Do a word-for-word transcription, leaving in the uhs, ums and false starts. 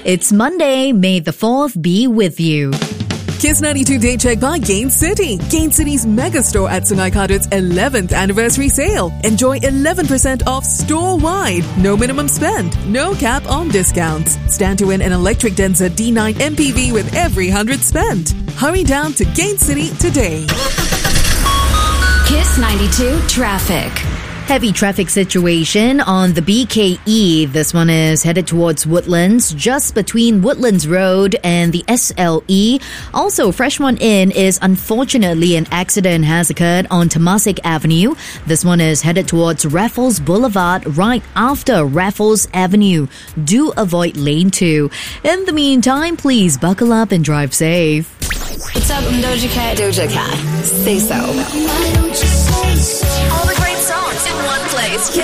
It's Monday. May the fourth be with you. Kiss ninety-two Day Check by Gain City. Gain City's mega store at Sungai Kadut's eleventh anniversary sale. Enjoy eleven percent off store-wide. No minimum spend. No cap on discounts. Stand to win an electric Denza D nine M P V with every one hundred spent. Hurry down to Gain City today. Kiss ninety-two Traffic. Heavy traffic situation on the B K E. This one is headed towards Woodlands, just between Woodlands Road and the S L E. Also, fresh one in is unfortunately an accident has occurred on Temasek Avenue. This one is headed towards Raffles Boulevard right after Raffles Avenue. Do avoid lane two. In the meantime, please buckle up and drive safe. What's up, I'm Doja Cat. Doja Cat. Say so. All the great songs in one place.